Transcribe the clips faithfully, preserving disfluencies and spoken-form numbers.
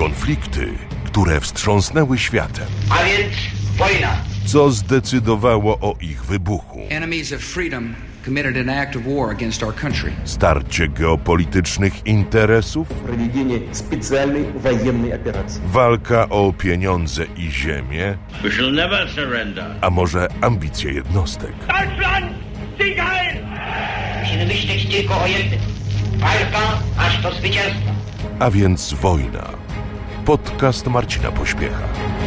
Konflikty, które wstrząsnęły światem. A więc wojna. Co zdecydowało o ich wybuchu? Enemies of freedom committed an act of war against our country. Starcie geopolitycznych interesów? Проведение специальной военной операции. Walka o pieniądze i ziemię? We shall never surrender. A może ambicje jednostek? Deutschland, Sieg heil! Musimy myśleć tylko o jednym. Walka aż do zwycięstwa. A więc wojna. Podcast Marcina Pośpiecha.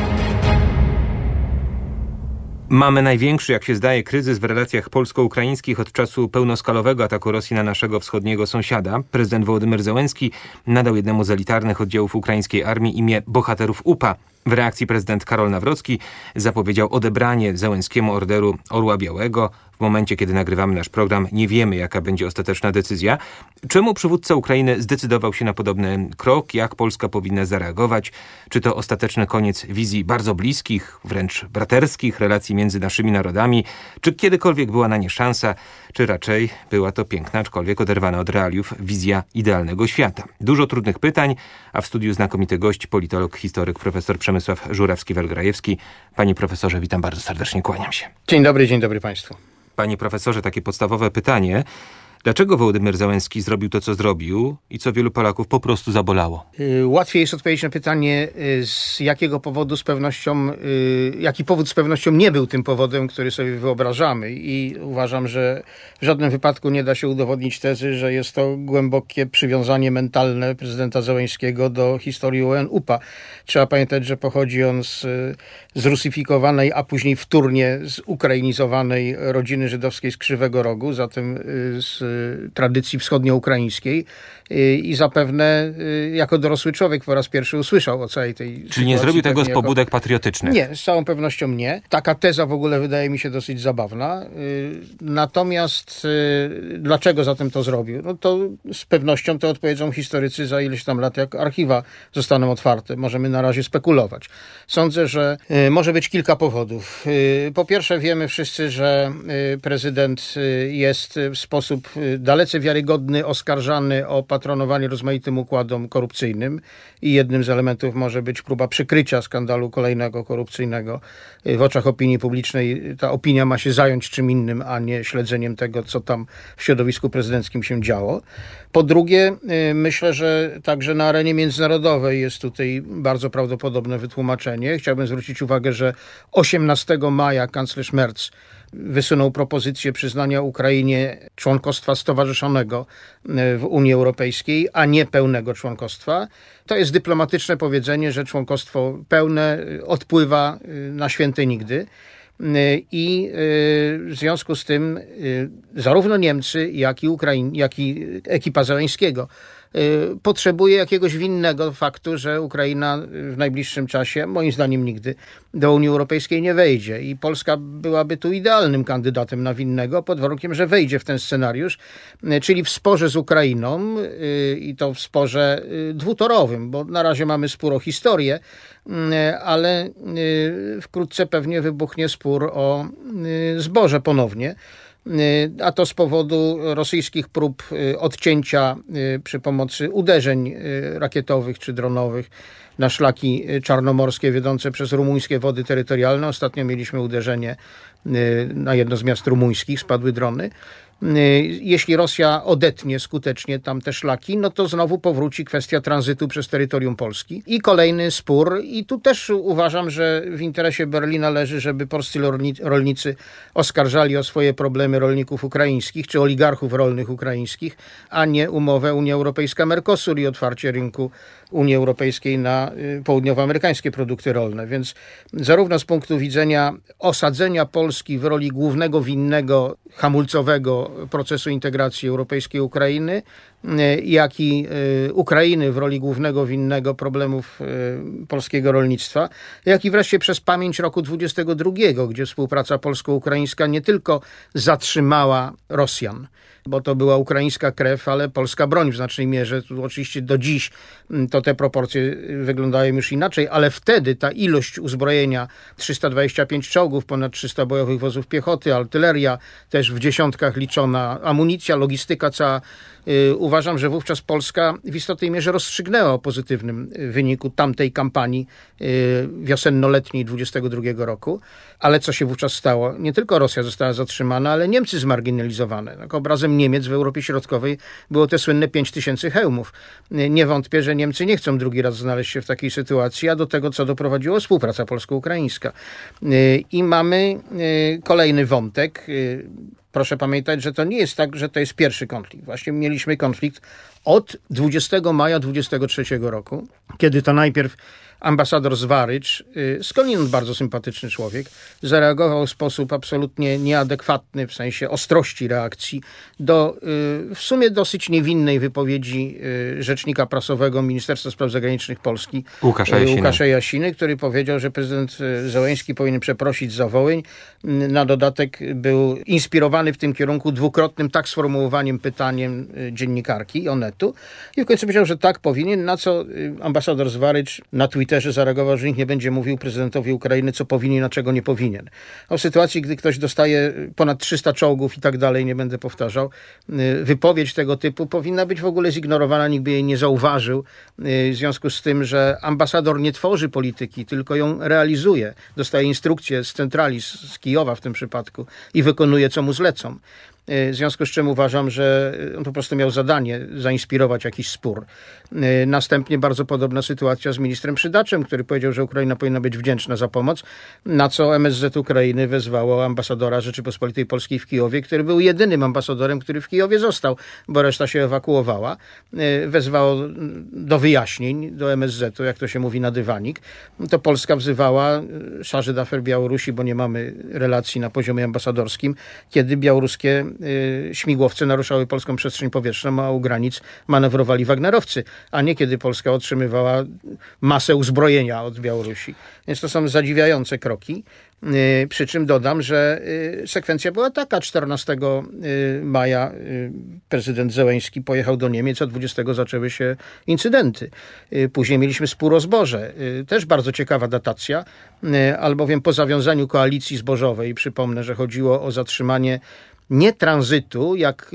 Mamy największy, jak się zdaje, kryzys w relacjach polsko-ukraińskich od czasu pełnoskalowego ataku Rosji na naszego wschodniego sąsiada. Prezydent Wołodymyr Zełenski nadał jednemu z elitarnych oddziałów ukraińskiej armii imię Bohaterów U P A. W reakcji prezydent Karol Nawrocki zapowiedział odebranie Zełenskiemu orderu Orła Białego. W momencie, kiedy nagrywamy nasz program, nie wiemy, jaka będzie ostateczna decyzja. Czemu przywódca Ukrainy zdecydował się na podobny krok? Jak Polska powinna zareagować? Czy to ostateczny koniec wizji bardzo bliskich, wręcz braterskich relacji między naszymi narodami? Czy kiedykolwiek była na nie szansa? Czy raczej była to piękna, aczkolwiek oderwana od realiów wizja idealnego świata? Dużo trudnych pytań, a w studiu znakomity gość, politolog, historyk, profesor Przemysław Żurawski-Welgrajewski. Panie profesorze, witam bardzo serdecznie, kłaniam się. Dzień dobry, dzień dobry Państwu. Panie profesorze, takie podstawowe pytanie. Dlaczego Wołodymyr Zełenski zrobił to, co zrobił i co wielu Polaków po prostu zabolało? Łatwiej jest odpowiedzieć na pytanie, z jakiego powodu z pewnością, jaki powód z pewnością nie był tym powodem, który sobie wyobrażamy. I uważam, że w żadnym wypadku nie da się udowodnić tezy, że jest to głębokie przywiązanie mentalne prezydenta Zełenskiego do historii U N U P A. Trzeba pamiętać, że pochodzi on z zrusyfikowanej, a później wtórnie zukrainizowanej rodziny żydowskiej z Krzywego Rogu, zatem z tradycji wschodnioukraińskiej i zapewne jako dorosły człowiek po raz pierwszy usłyszał o całej tej sytuacji. Czyli nie zrobił tego z jako... pobudek patriotycznych? Nie, z całą pewnością nie. Taka teza w ogóle wydaje mi się dosyć zabawna. Natomiast dlaczego zatem to zrobił? No to z pewnością to odpowiedzą historycy za ileś tam lat, jak archiwa zostaną otwarte. Możemy na razie spekulować. Sądzę, że może być kilka powodów. Po pierwsze, wiemy wszyscy, że prezydent jest w sposób dalece wiarygodny oskarżany o patronowanie rozmaitym układom korupcyjnym i jednym z elementów może być próba przykrycia skandalu kolejnego korupcyjnego. W oczach opinii publicznej ta opinia ma się zająć czym innym, a nie śledzeniem tego, co tam w środowisku prezydenckim się działo. Po drugie, myślę, że także na arenie międzynarodowej jest tutaj bardzo prawdopodobne wytłumaczenie. Chciałbym zwrócić uwagę, że osiemnastego maja kanclerz Merz wysunął propozycję przyznania Ukrainie członkostwa stowarzyszonego w Unii Europejskiej, a nie pełnego członkostwa. To jest dyplomatyczne powiedzenie, że członkostwo pełne odpływa na święte nigdy. I w związku z tym zarówno Niemcy, jak i, Ukraiń, jak i ekipa Zełenskiego potrzebuje jakiegoś winnego faktu, że Ukraina w najbliższym czasie, moim zdaniem nigdy, do Unii Europejskiej nie wejdzie. I Polska byłaby tu idealnym kandydatem na winnego, pod warunkiem, że wejdzie w ten scenariusz, czyli w sporze z Ukrainą i to w sporze dwutorowym, bo na razie mamy spór o historię, ale wkrótce pewnie wybuchnie spór o zboże ponownie. A to z powodu rosyjskich prób odcięcia przy pomocy uderzeń rakietowych czy dronowych na szlaki czarnomorskie wiodące przez rumuńskie wody terytorialne. Ostatnio mieliśmy uderzenie na jedno z miast rumuńskich, spadły drony. Jeśli Rosja odetnie skutecznie tamte szlaki, no to znowu powróci kwestia tranzytu przez terytorium Polski. I kolejny spór. I tu też uważam, że w interesie Berlina leży, żeby polscy rolnicy oskarżali o swoje problemy rolników ukraińskich, czy oligarchów rolnych ukraińskich, a nie umowę Unia Europejska-Mercosur i otwarcie rynku Unii Europejskiej na południowoamerykańskie produkty rolne. Więc zarówno z punktu widzenia osadzenia Polski w roli głównego winnego, hamulcowego procesu integracji europejskiej Ukrainy, jak i Ukrainy w roli głównego winnego problemów polskiego rolnictwa, jak i wreszcie przez pamięć roku dwudziestego drugiego, gdzie współpraca polsko-ukraińska nie tylko zatrzymała Rosjan, bo to była ukraińska krew, ale polska broń w znacznej mierze. Tu oczywiście do dziś to te proporcje wyglądają już inaczej, ale wtedy ta ilość uzbrojenia, trzysta dwadzieścia pięć czołgów, ponad trzysta bojowych wozów piechoty, artyleria, też w dziesiątkach liczona amunicja, logistyka cała uważam, że wówczas Polska w istotnej mierze rozstrzygnęła o pozytywnym wyniku tamtej kampanii wiosenno-letniej dwudziestego drugiego roku. Ale co się wówczas stało? Nie tylko Rosja została zatrzymana, ale Niemcy zmarginalizowane. Tak, obrazem Niemiec w Europie Środkowej było te słynne pięć tysięcy hełmów. Nie wątpię, że Niemcy nie chcą drugi raz znaleźć się w takiej sytuacji, a do tego, co doprowadziło współpraca polsko-ukraińska. I mamy kolejny wątek. Proszę pamiętać, że to nie jest tak, że to jest pierwszy konflikt. Właśnie mieliśmy konflikt od dwudziestego maja dwudziestego trzeciego roku, kiedy to najpierw ambasador Zwarycz, skądinąd bardzo sympatyczny człowiek, zareagował w sposób absolutnie nieadekwatny w sensie ostrości reakcji do w sumie dosyć niewinnej wypowiedzi rzecznika prasowego Ministerstwa Spraw Zagranicznych Polski Łukasza Jasiny. Łukasza Jasiny, który powiedział, że prezydent Zełenski powinien przeprosić za Wołyń. Na dodatek był inspirowany w tym kierunku dwukrotnym tak sformułowaniem pytaniem dziennikarki Onetu i w końcu powiedział, że tak powinien, na co ambasador Zwarycz na Twitterze zareagował, że nikt nie będzie mówił prezydentowi Ukrainy, co powinien, a czego nie powinien. A w sytuacji, gdy ktoś dostaje ponad trzysta czołgów i tak dalej, nie będę powtarzał, wypowiedź tego typu powinna być w ogóle zignorowana, nikt by jej nie zauważył, w związku z tym, że ambasador nie tworzy polityki, tylko ją realizuje. Dostaje instrukcje z centrali, z Kijowa w tym przypadku i wykonuje, co mu zlecą. W związku z czym uważam, że on po prostu miał zadanie zainspirować jakiś spór. Następnie bardzo podobna sytuacja z ministrem Przydaczem, który powiedział, że Ukraina powinna być wdzięczna za pomoc, na co M S Z Ukrainy wezwało ambasadora Rzeczypospolitej Polskiej w Kijowie, który był jedynym ambasadorem, który w Kijowie został, bo reszta się ewakuowała. Wezwało do wyjaśnień do M S Z-u, jak to się mówi, na dywanik. To Polska wzywała chargé d'affaires Białorusi, bo nie mamy relacji na poziomie ambasadorskim, kiedy białoruskie śmigłowce naruszały polską przestrzeń powietrzną, a u granic manewrowali Wagnerowcy, a nie kiedy Polska otrzymywała masę uzbrojenia od Białorusi. Więc to są zadziwiające kroki. Przy czym dodam, że sekwencja była taka. czternastego maja prezydent Zełenski pojechał do Niemiec, a dwudziestego zaczęły się incydenty. Później mieliśmy spór o zboże. Też bardzo ciekawa datacja, albowiem po zawiązaniu koalicji zbożowej, przypomnę, że chodziło o zatrzymanie nie tranzytu, jak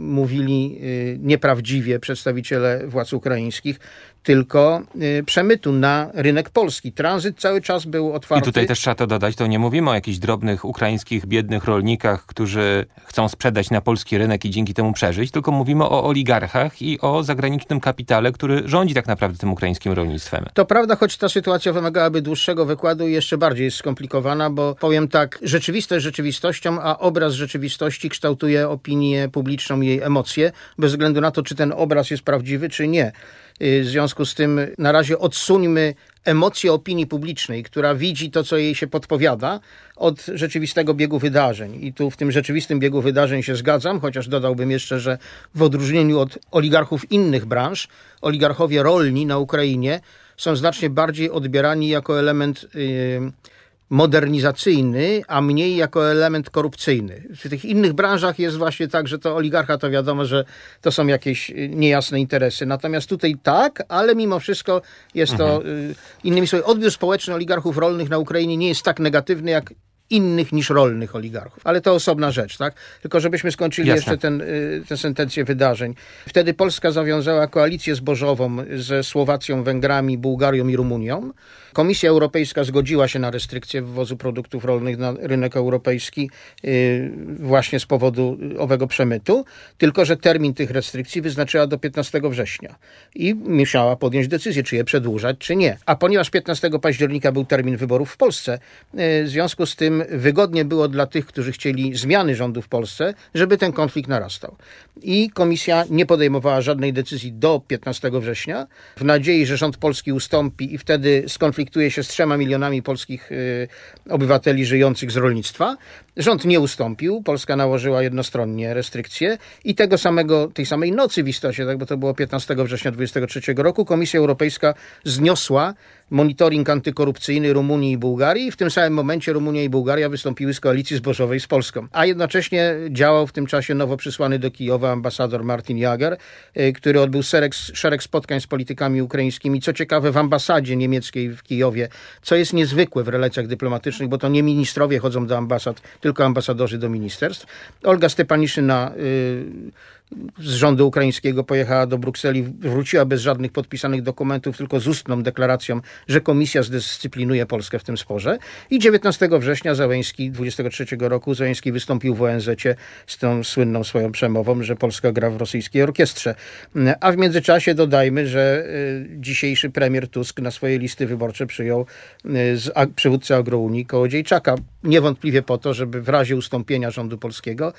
mówili nieprawdziwie przedstawiciele władz ukraińskich, tylko przemytu na rynek polski. Tranzyt cały czas był otwarty. I tutaj też trzeba to dodać, to nie mówimy o jakichś drobnych ukraińskich, biednych rolnikach, którzy chcą sprzedać na polski rynek i dzięki temu przeżyć, tylko mówimy o oligarchach i o zagranicznym kapitale, który rządzi tak naprawdę tym ukraińskim rolnictwem. To prawda, choć ta sytuacja wymagałaby dłuższego wykładu i jeszcze bardziej jest skomplikowana, bo powiem tak, rzeczywistość rzeczywistością, a obraz rzeczywistości kształtuje opinię publiczną i jej emocje, bez względu na to, czy ten obraz jest prawdziwy, czy nie. W związku z tym na razie odsuńmy emocje opinii publicznej, która widzi to, co jej się podpowiada, od rzeczywistego biegu wydarzeń. I tu w tym rzeczywistym biegu wydarzeń się zgadzam, chociaż dodałbym jeszcze, że w odróżnieniu od oligarchów innych branż, oligarchowie rolni na Ukrainie są znacznie bardziej odbierani jako element Yy, modernizacyjny, a mniej jako element korupcyjny. W tych innych branżach jest właśnie tak, że to oligarcha, to wiadomo, że to są jakieś niejasne interesy. Natomiast tutaj tak, ale mimo wszystko jest to, mhm. innymi słowy, odbiór społeczny oligarchów rolnych na Ukrainie nie jest tak negatywny, jak innych niż rolnych oligarchów. Ale to osobna rzecz, tak? Tylko żebyśmy skończyli Jasne. jeszcze ten, tę sentencję wydarzeń. Wtedy Polska zawiązała koalicję zbożową ze Słowacją, Węgrami, Bułgarią i Rumunią. Komisja Europejska zgodziła się na restrykcję wwozu produktów rolnych na rynek europejski właśnie z powodu owego przemytu, tylko że termin tych restrykcji wyznaczyła do piętnastego września i musiała podjąć decyzję, czy je przedłużać, czy nie. A ponieważ piętnastego października był termin wyborów w Polsce, w związku z tym wygodnie było dla tych, którzy chcieli zmiany rządu w Polsce, żeby ten konflikt narastał. I komisja nie podejmowała żadnej decyzji do piętnastego września, w nadziei, że rząd polski ustąpi i wtedy skonfliktuje się z trzema milionami polskich y, obywateli żyjących z rolnictwa. Rząd nie ustąpił, Polska nałożyła jednostronnie restrykcje i tego samego, tej samej nocy w istocie, tak, bo to było piętnastego września dwudziestego trzeciego roku, Komisja Europejska zniosła monitoring antykorupcyjny Rumunii i Bułgarii i w tym samym momencie Rumunia i Bułgaria wystąpiły z koalicji zbożowej z Polską. A jednocześnie działał w tym czasie nowo przysłany do Kijowa ambasador Martin Jager, który odbył szereg, szereg spotkań z politykami ukraińskimi, co ciekawe w ambasadzie niemieckiej w Kijowie, co jest niezwykłe w relacjach dyplomatycznych, bo to nie ministrowie chodzą do ambasad, tylko ambasadorzy do ministerstw. Olga Stepaniszyna z rządu ukraińskiego pojechała do Brukseli, wróciła bez żadnych podpisanych dokumentów, tylko z ustną deklaracją, że komisja zdyscyplinuje Polskę w tym sporze. I dziewiętnastego września Zełenski, dwudziestego trzeciego roku, Zełenski wystąpił w O N Z-cie z tą słynną swoją przemową, że Polska gra w rosyjskiej orkiestrze. A w międzyczasie dodajmy, że dzisiejszy premier Tusk na swoje listy wyborcze przyjął z przywódcę Agrounii Kołodziejczaka. Niewątpliwie po to, żeby w razie ustąpienia rządu polskiego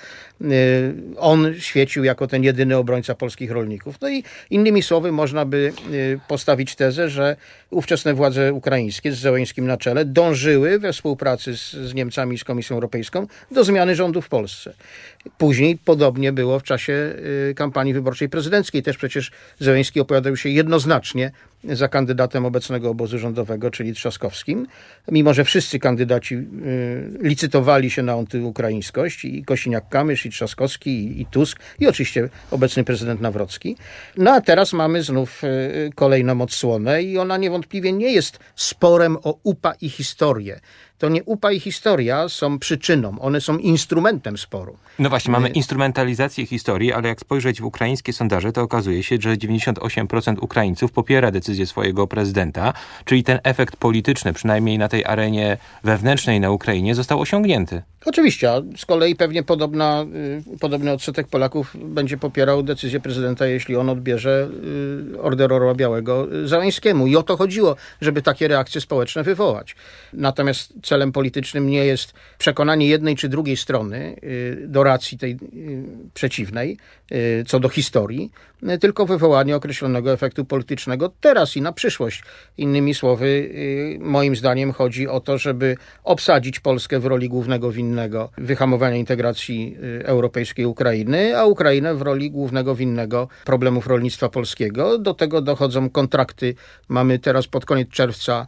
on świecił jako ten jedyny obrońca polskich rolników. No i innymi słowy można by postawić tezę, że ówczesne władze ukraińskie z Zełenskim na czele dążyły we współpracy z, z Niemcami i z Komisją Europejską do zmiany rządu w Polsce. Później podobnie było w czasie kampanii wyborczej prezydenckiej. Też przecież Zełenski opowiadał się jednoznacznie za kandydatem obecnego obozu rządowego, czyli Trzaskowskim. Mimo że wszyscy kandydaci y, licytowali się na antyukraińskość, i Kosiniak-Kamysz, i Trzaskowski, i, i Tusk, i oczywiście obecny prezydent Nawrocki. No a teraz mamy znów y, kolejną odsłonę i ona niewątpliwie nie jest sporem o U P A i historię. To nie U P A i historia są przyczyną, one są instrumentem sporu. No właśnie, mamy instrumentalizację historii, ale jak spojrzeć w ukraińskie sondaże, to okazuje się, że dziewięćdziesiąt osiem procent Ukraińców popiera decyzję swojego prezydenta, czyli ten efekt polityczny, przynajmniej na tej arenie wewnętrznej na Ukrainie, został osiągnięty. Oczywiście, a z kolei pewnie podobna, y, podobny odsetek Polaków będzie popierał decyzję prezydenta, jeśli on odbierze y, Order Orła Białego Zełenskiemu. I o to chodziło, żeby takie reakcje społeczne wywołać. Natomiast celem politycznym nie jest przekonanie jednej czy drugiej strony y, do racji tej y, przeciwnej, y, co do historii, y, tylko wywołanie określonego efektu politycznego teraz i na przyszłość. Innymi słowy, y, moim zdaniem chodzi o to, żeby obsadzić Polskę w roli głównego winnego wyhamowania integracji europejskiej Ukrainy, a Ukrainę w roli głównego winnego problemów rolnictwa polskiego. Do tego dochodzą kontrakty. Mamy teraz pod koniec czerwca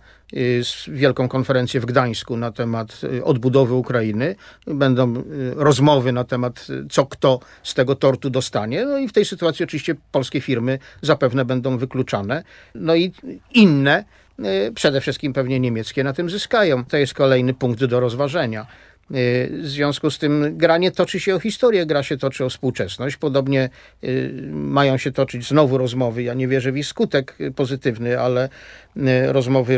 wielką konferencję w Gdańsku na temat odbudowy Ukrainy. Będą rozmowy na temat, co kto z tego tortu dostanie. No i w tej sytuacji oczywiście polskie firmy zapewne będą wykluczane. No i inne, przede wszystkim pewnie niemieckie, na tym zyskają. To jest kolejny punkt do rozważenia. W związku z tym gra nie toczy się o historię, gra się toczy o współczesność. Podobnie mają się toczyć znowu rozmowy, ja nie wierzę w ich skutek pozytywny, ale rozmowy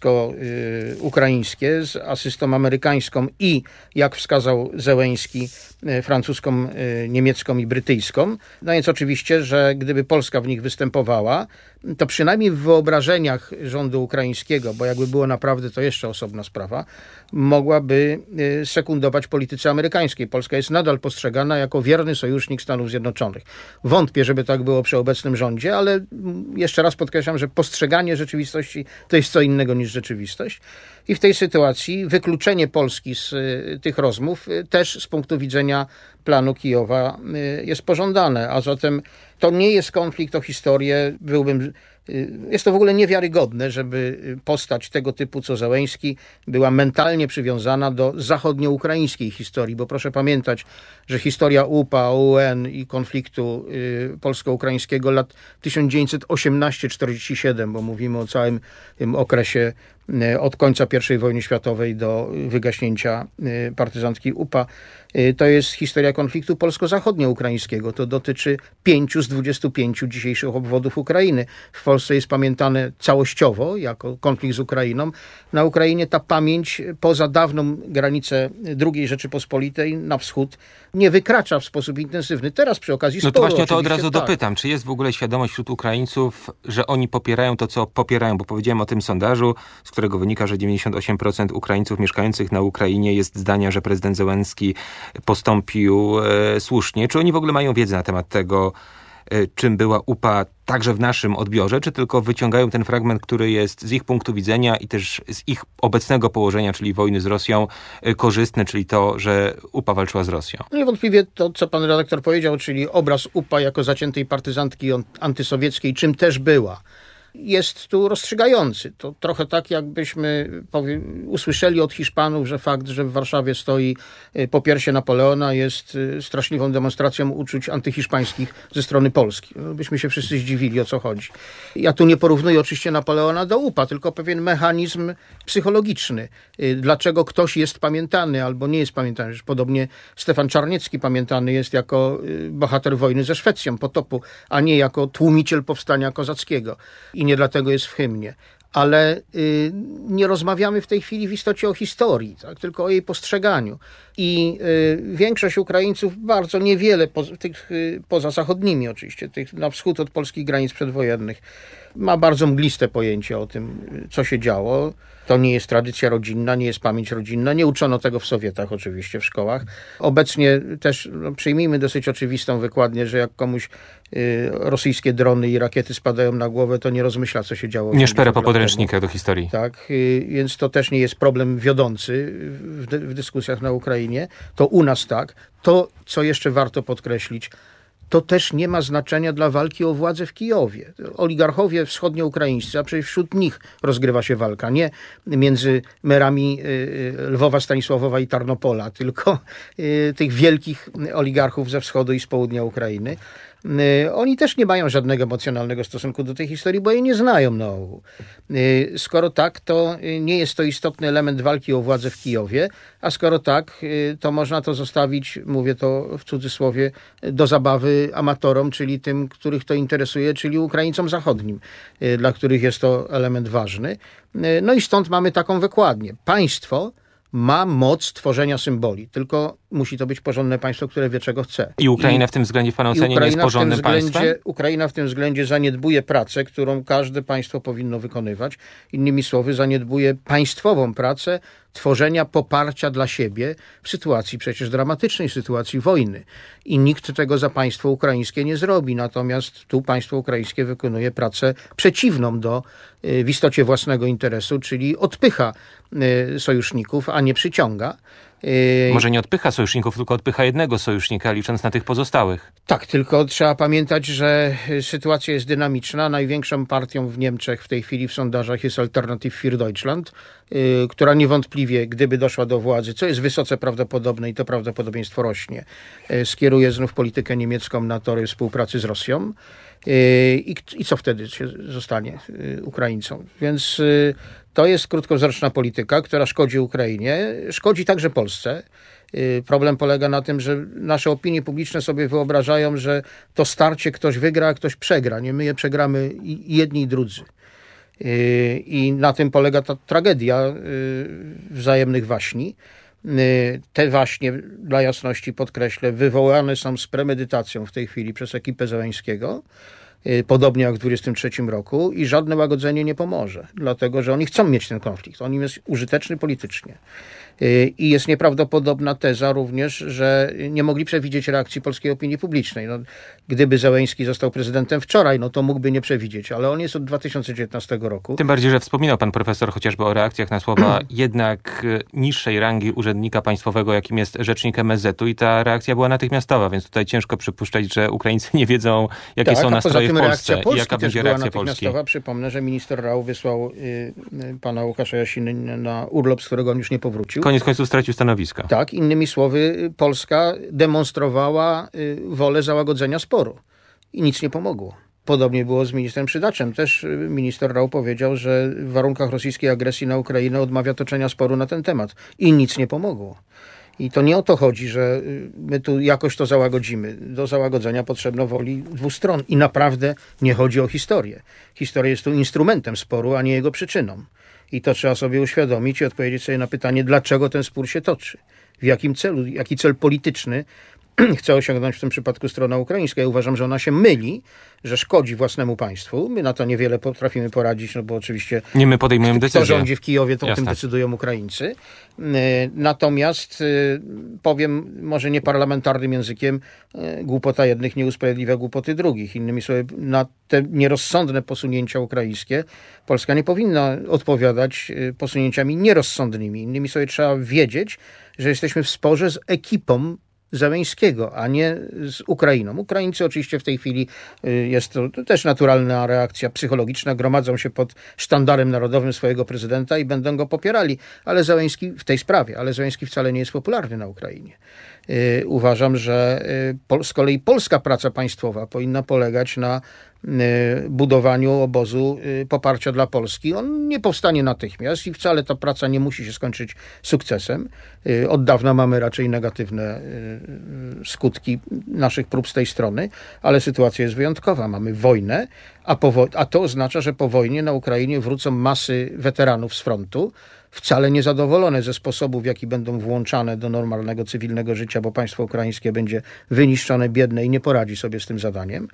rosyjsko-ukraińskie z asystą amerykańską i, jak wskazał Zełenski, francuską, niemiecką i brytyjską. No więc oczywiście, że gdyby Polska w nich występowała, to przynajmniej w wyobrażeniach rządu ukraińskiego, bo jakby było naprawdę, to jeszcze osobna sprawa, mogłaby sekundować polityce amerykańskiej. Polska jest nadal postrzegana jako wierny sojusznik Stanów Zjednoczonych. Wątpię, żeby tak było przy obecnym rządzie, ale jeszcze raz podkreślam, że postrzeganie rzeczywistości to jest co innego niż rzeczywistość. I w tej sytuacji wykluczenie Polski z tych rozmów też z punktu widzenia planu Kijowa jest pożądane. A zatem to nie jest konflikt o historię. Byłbym, jest to w ogóle niewiarygodne, żeby postać tego typu co Zełenski była mentalnie przywiązana do zachodnioukraińskiej historii, bo proszę pamiętać, że historia U P A, O U N i konfliktu polsko-ukraińskiego lat tysiąc dziewięćset osiemnaście do czterdziestego siódmego, bo mówimy o całym tym okresie od końca pierwszej wojny światowej do wygaśnięcia partyzantki U P A. To jest historia konfliktu polsko-zachodnioukraińskiego. To dotyczy pięciu z dwudziestu pięciu dzisiejszych obwodów Ukrainy. W Polsce jest pamiętane całościowo jako konflikt z Ukrainą. Na Ukrainie ta pamięć poza dawną granicę drugiej Rzeczypospolitej na wschód nie wykracza w sposób intensywny. Teraz przy okazji sporu. No to właśnie to od razu tak. dopytam. Czy jest w ogóle świadomość wśród Ukraińców, że oni popierają to, co popierają? Bo powiedziałem o tym sondażu, z którego wynika, że dziewięćdziesiąt osiem procent Ukraińców mieszkających na Ukrainie jest zdania, że prezydent Zełenski postąpił e, słusznie. Czy oni w ogóle mają wiedzę na temat tego, e, czym była U P A także w naszym odbiorze, czy tylko wyciągają ten fragment, który jest z ich punktu widzenia i też z ich obecnego położenia, czyli wojny z Rosją, e, korzystny, czyli to, że U P A walczyła z Rosją? No niewątpliwie to, co pan redaktor powiedział, czyli obraz U P A jako zaciętej partyzantki antysowieckiej, czym też była, jest tu rozstrzygający. To trochę tak, jakbyśmy powie, usłyszeli od Hiszpanów, że fakt, że w Warszawie stoi popiersie Napoleona jest straszliwą demonstracją uczuć antyhiszpańskich ze strony Polski. Byśmy się wszyscy zdziwili, o co chodzi. Ja tu nie porównuję oczywiście Napoleona do łupa, tylko pewien mechanizm psychologiczny. Dlaczego ktoś jest pamiętany albo nie jest pamiętany. Podobnie Stefan Czarniecki pamiętany jest jako bohater wojny ze Szwecją, potopu, a nie jako tłumiciel powstania kozackiego. I nie dlatego jest w hymnie. Ale y, nie rozmawiamy w tej chwili w istocie o historii, tak? Tylko o jej postrzeganiu. I y, większość Ukraińców, bardzo niewiele, po, tych, y, poza zachodnimi oczywiście, tych na wschód od polskich granic przedwojennych, ma bardzo mgliste pojęcie o tym, co się działo. To nie jest tradycja rodzinna, nie jest pamięć rodzinna. Nie uczono tego w Sowietach oczywiście, w szkołach. Obecnie też no, przyjmijmy dosyć oczywistą wykładnię, że jak komuś y, rosyjskie drony i rakiety spadają na głowę, to nie rozmyśla, co się działo. Nie szpera po podręcznikach do historii. Tak, y, więc to też nie jest problem wiodący w, w dyskusjach na Ukrainie. To u nas tak. To, co jeszcze warto podkreślić, to też nie ma znaczenia dla walki o władzę w Kijowie. Oligarchowie wschodnioukraińscy, a przecież wśród nich rozgrywa się walka. Nie między merami Lwowa, Stanisławowa i Tarnopola, tylko tych wielkich oligarchów ze wschodu i z południa Ukrainy. Oni też nie mają żadnego emocjonalnego stosunku do tej historii, bo jej nie znają na ogół. Skoro tak, to nie jest to istotny element walki o władzę w Kijowie, a skoro tak, to można to zostawić, mówię to w cudzysłowie, do zabawy amatorom, czyli tym, których to interesuje, czyli Ukraińcom zachodnim, dla których jest to element ważny. No i stąd mamy taką wykładnię. Państwo ma moc tworzenia symboli, tylko musi to być porządne państwo, które wie, czego chce. I Ukraina I, w tym względzie w pana ocenie nie jest porządnym państwem? Ukraina w tym względzie zaniedbuje pracę, którą każde państwo powinno wykonywać. Innymi słowy, zaniedbuje państwową pracę tworzenia poparcia dla siebie w sytuacji przecież dramatycznej, sytuacji wojny. I nikt tego za państwo ukraińskie nie zrobi. Natomiast tu państwo ukraińskie wykonuje pracę przeciwną do w istocie własnego interesu, czyli odpycha sojuszników, a nie przyciąga. Może nie odpycha sojuszników, tylko odpycha jednego sojusznika, licząc na tych pozostałych. Tak, tylko trzeba pamiętać, że sytuacja jest dynamiczna. Największą partią w Niemczech w tej chwili w sondażach jest Alternative für Deutschland, yy, która niewątpliwie, gdyby doszła do władzy, co jest wysoce prawdopodobne i to prawdopodobieństwo rośnie, yy, skieruje znów politykę niemiecką na tory współpracy z Rosją. Yy, i, I co wtedy się zostanie yy, Ukraińcom? Więc yy, to jest krótkowzroczna polityka, która szkodzi Ukrainie, szkodzi także Polsce. Problem polega na tym, że nasze opinie publiczne sobie wyobrażają, że to starcie ktoś wygra, a ktoś przegra. Nie, my je przegramy i jedni i drudzy. I na tym polega ta tragedia wzajemnych waśni. Te waśnie, dla jasności podkreślę, wywołane są z premedytacją w tej chwili przez ekipę Zełenskiego. Podobnie jak w dwudziestym trzecim roku i żadne łagodzenie nie pomoże, dlatego że oni chcą mieć ten konflikt. On im jest użyteczny politycznie. I jest nieprawdopodobna teza również, że nie mogli przewidzieć reakcji polskiej opinii publicznej. No, gdyby Zełenski został prezydentem wczoraj, no to mógłby nie przewidzieć, ale on jest od dwa tysiące dziewiętnastego roku. Tym bardziej, że wspominał pan profesor chociażby o reakcjach na słowa jednak niższej rangi urzędnika państwowego, jakim jest rzecznik M S Z u i ta reakcja była natychmiastowa, więc tutaj ciężko przypuszczać, że Ukraińcy nie wiedzą, jakie tak, są nastroje w Polsce Polski i jaka będzie reakcja Polski. Przypomnę, że minister Rau wysłał y, y, pana Łukasza Jasiny na urlop, z którego on już nie powrócił. Koniec końców stracił stanowisko. Tak, innymi słowy, Polska demonstrowała y, wolę załagodzenia sporu i nic nie pomogło. Podobnie było z ministrem Przydaczem. Też minister Rau powiedział, że w warunkach rosyjskiej agresji na Ukrainę odmawia toczenia sporu na ten temat i nic nie pomogło. I to nie o to chodzi, że my tu jakoś to załagodzimy. Do załagodzenia potrzebno woli dwóch stron. I naprawdę nie chodzi o historię. Historia jest tu instrumentem sporu, a nie jego przyczyną. I to trzeba sobie uświadomić i odpowiedzieć sobie na pytanie, dlaczego ten spór się toczy. W jakim celu, jaki cel polityczny chce osiągnąć w tym przypadku strona ukraińska. Ja uważam, że ona się myli, że szkodzi własnemu państwu. My na to niewiele potrafimy poradzić, no bo oczywiście nie my podejmujemy decyzję. Kto rządzi w Kijowie, to o tym decydują Ukraińcy. Natomiast powiem może nieparlamentarnym językiem, głupota jednych nie usprawiedliwia głupoty drugich. Innymi słowy, na te nierozsądne posunięcia ukraińskie Polska nie powinna odpowiadać posunięciami nierozsądnymi. Innymi słowy, trzeba wiedzieć, że jesteśmy w sporze z ekipą Zełenskiego, a nie z Ukrainą. Ukraińcy oczywiście w tej chwili, jest to też naturalna reakcja psychologiczna, gromadzą się pod sztandarem narodowym swojego prezydenta i będą go popierali, ale Zełenski w tej sprawie, ale Zełenski wcale nie jest popularny na Ukrainie. Uważam, że z kolei polska praca państwowa powinna polegać na budowaniu obozu poparcia dla Polski. On nie powstanie natychmiast i wcale ta praca nie musi się skończyć sukcesem. Od dawna mamy raczej negatywne skutki naszych prób z tej strony, ale sytuacja jest wyjątkowa. Mamy wojnę, a, po wo- a to oznacza, że po wojnie na Ukrainie wrócą masy weteranów z frontu, wcale niezadowolone ze sposobu, w jaki będą włączane do normalnego cywilnego życia, bo państwo ukraińskie będzie wyniszczone, biedne i nie poradzi sobie z tym zadaniem.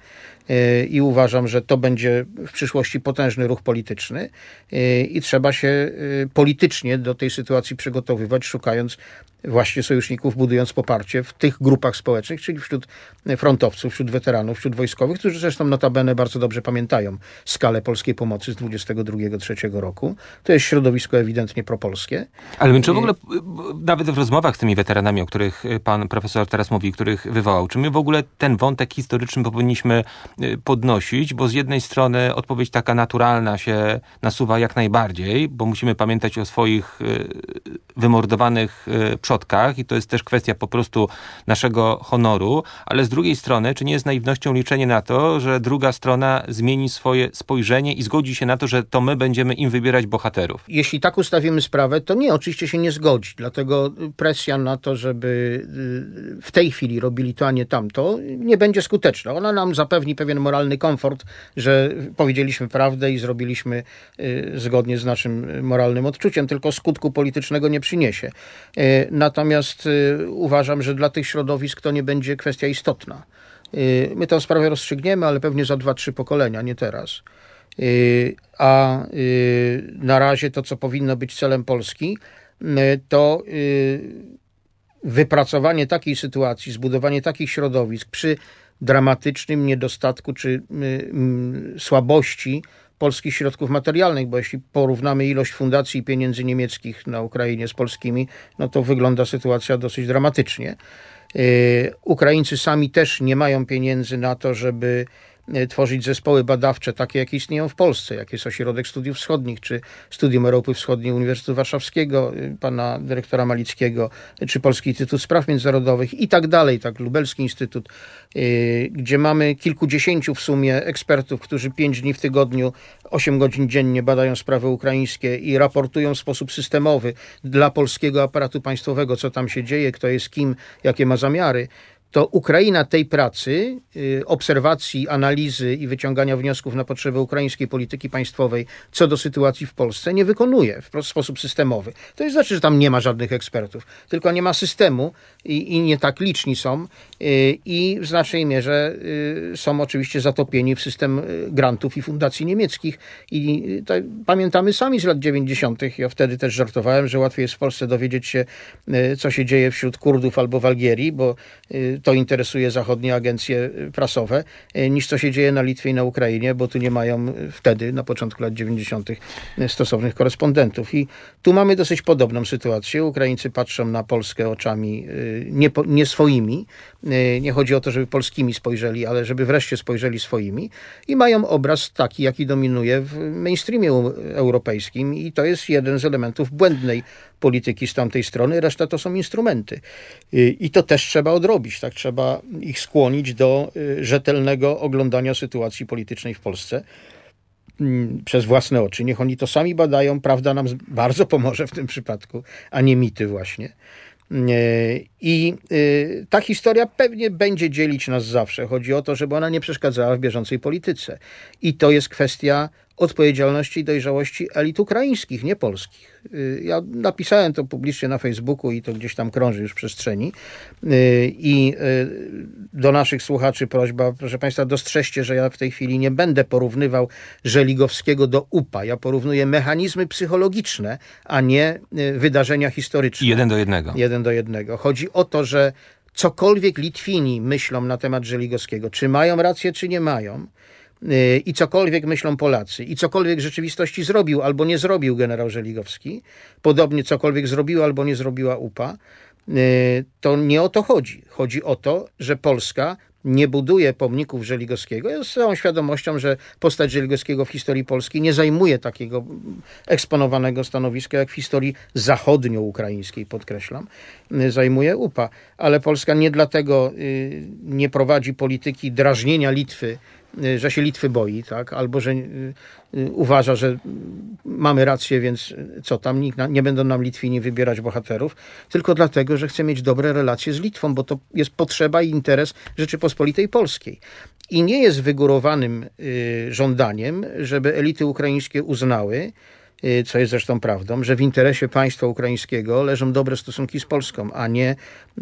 I uważam, że to będzie w przyszłości potężny ruch polityczny i trzeba się politycznie do tej sytuacji przygotowywać, szukając właśnie sojuszników, budując poparcie w tych grupach społecznych, czyli wśród frontowców, wśród weteranów, wśród wojskowych, którzy zresztą notabene bardzo dobrze pamiętają skalę polskiej pomocy z dwudziestego drugiego do trzeciego roku. To jest środowisko ewidentnie propolskie. Ale czy w ogóle, nawet w rozmowach z tymi weteranami, o których pan profesor teraz mówi, których wywołał, czy my w ogóle ten wątek historyczny powinniśmy podnosić, bo z jednej strony odpowiedź taka naturalna się nasuwa jak najbardziej, bo musimy pamiętać o swoich wymordowanych przodkach i to jest też kwestia po prostu naszego honoru, ale z drugiej strony, czy nie jest naiwnością liczenie na to, że druga strona zmieni swoje spojrzenie i zgodzi się na to, że to my będziemy im wybierać bohaterów? Jeśli tak ustawimy sprawę, to nie, oczywiście się nie zgodzi. Dlatego presja na to, żeby w tej chwili robili to, a nie tamto, nie będzie skuteczna. Ona nam zapewni pewien moralny komfort, że powiedzieliśmy prawdę i zrobiliśmy zgodnie z naszym moralnym odczuciem, tylko skutku politycznego nie przyniesie. Natomiast uważam, że dla tych środowisk to nie będzie kwestia istotna. My tę sprawę rozstrzygniemy, ale pewnie za dwa, trzy pokolenia, nie teraz. A na razie to, co powinno być celem Polski, to wypracowanie takiej sytuacji, zbudowanie takich środowisk przy dramatycznym niedostatku czy słabości polskich środków materialnych, bo jeśli porównamy ilość fundacji i pieniędzy niemieckich na Ukrainie z polskimi, no to wygląda sytuacja dosyć dramatycznie. Ukraińcy sami też nie mają pieniędzy na to, żeby tworzyć zespoły badawcze, takie jakie istnieją w Polsce, jak jest Ośrodek Studiów Wschodnich, czy Studium Europy Wschodniej Uniwersytetu Warszawskiego, pana dyrektora Malickiego, czy Polski Instytut Spraw Międzynarodowych i tak dalej, tak Lubelski Instytut, gdzie mamy kilkudziesięciu w sumie ekspertów, którzy pięć dni w tygodniu, osiem godzin dziennie badają sprawy ukraińskie i raportują w sposób systemowy dla polskiego aparatu państwowego, co tam się dzieje, kto jest kim, jakie ma zamiary. To Ukraina tej pracy, obserwacji, analizy i wyciągania wniosków na potrzeby ukraińskiej polityki państwowej co do sytuacji w Polsce nie wykonuje w sposób systemowy. To nie znaczy, że tam nie ma żadnych ekspertów, tylko nie ma systemu i, i nie tak liczni są i w znacznej mierze są oczywiście zatopieni w system grantów i fundacji niemieckich. I to pamiętamy sami z lat dziewięćdziesiątych. Ja wtedy też żartowałem, że łatwiej jest w Polsce dowiedzieć się, co się dzieje wśród Kurdów albo w Algierii, bo to interesuje zachodnie agencje prasowe, niż co się dzieje na Litwie i na Ukrainie, bo tu nie mają wtedy, na początku lat dziewięćdziesiątych stosownych korespondentów. I tu mamy dosyć podobną sytuację. Ukraińcy patrzą na Polskę oczami nie, nie swoimi. Nie chodzi o to, żeby polskimi spojrzeli, ale żeby wreszcie spojrzeli swoimi. I mają obraz taki, jaki dominuje w mainstreamie europejskim. I to jest jeden z elementów błędnej polityki z tamtej strony. Reszta to są instrumenty. I to też trzeba odrobić. Tak? Trzeba ich skłonić do rzetelnego oglądania sytuacji politycznej w Polsce przez własne oczy. Niech oni to sami badają. Prawda nam bardzo pomoże w tym przypadku, a nie mity właśnie. I ta historia pewnie będzie dzielić nas zawsze. Chodzi o to, żeby ona nie przeszkadzała w bieżącej polityce. I to jest kwestia odpowiedzialności i dojrzałości elit ukraińskich, nie polskich. Ja napisałem to publicznie na Facebooku i to gdzieś tam krąży już w przestrzeni. I do naszych słuchaczy prośba, proszę Państwa, dostrzeżcie, że ja w tej chwili nie będę porównywał Żeligowskiego do U P A. Ja porównuję mechanizmy psychologiczne, a nie wydarzenia historyczne. Jeden do jednego. Jeden do jednego. Chodzi o to, że cokolwiek Litwini myślą na temat Żeligowskiego, czy mają rację, czy nie mają, i cokolwiek myślą Polacy, i cokolwiek w rzeczywistości zrobił albo nie zrobił generał Żeligowski, podobnie cokolwiek zrobiła albo nie zrobiła U P A, to nie o to chodzi. Chodzi o to, że Polska nie buduje pomników Żeligowskiego z całą świadomością, że postać Żeligowskiego w historii Polski nie zajmuje takiego eksponowanego stanowiska, jak w historii zachodnio-ukraińskiej, podkreślam, zajmuje U P A. Ale Polska nie dlatego nie prowadzi polityki drażnienia Litwy, że się Litwy boi, tak? Albo że uważa, że mamy rację, więc co tam, nie będą nam Litwini wybierać bohaterów, tylko dlatego, że chce mieć dobre relacje z Litwą, bo to jest potrzeba i interes Rzeczypospolitej Polskiej. I nie jest wygórowanym żądaniem, żeby elity ukraińskie uznały, co jest zresztą prawdą, że w interesie państwa ukraińskiego leżą dobre stosunki z Polską, a nie